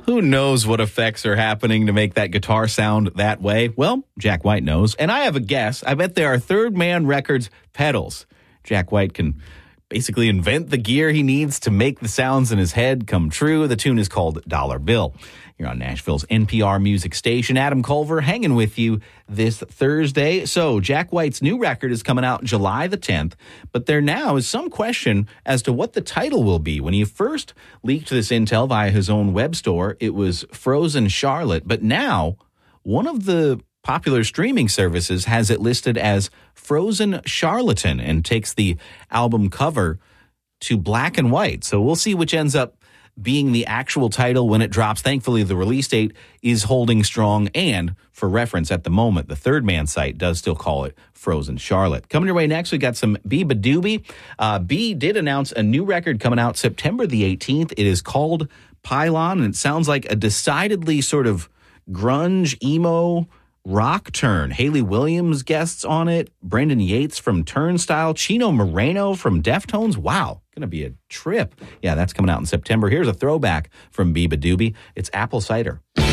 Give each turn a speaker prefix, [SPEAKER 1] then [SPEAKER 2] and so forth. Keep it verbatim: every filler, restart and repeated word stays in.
[SPEAKER 1] Who knows what effects are happening to make that guitar sound that way? Well, Jack White knows. And I have a guess. I bet there are Third Man Records pedals. Jack White can basically invent the gear he needs to make the sounds in his head come true. The tune is called Dollar Bill. You're on Nashville's N P R music station. Adam Culver hanging with you this Thursday. So Jack White's new record is coming out July the tenth, but there now is some question as to what the title will be. When he first leaked this intel via his own web store, it was Frozen Charlotte, but now one of the popular streaming services has it listed as Frozen Charlatan and takes the album cover to black and white. So we'll see which ends up being the actual title when it drops. Thankfully, the release date is holding strong. And for reference, at the moment, the Third Man site does still call it Frozen Charlotte. Coming your way next, we got some beabadoobee. Uh, B did announce a new record coming out September the eighteenth. It is called Pylon, and it sounds like a decidedly sort of grunge, emo, rock turn. Haley Williams guests on it. Brendan Yates from Turnstile. Chino Moreno from Deftones. Wow. Going to be a trip. Yeah, that's coming out in September. Here's a throwback from beabadoobee. It's Apple Cider.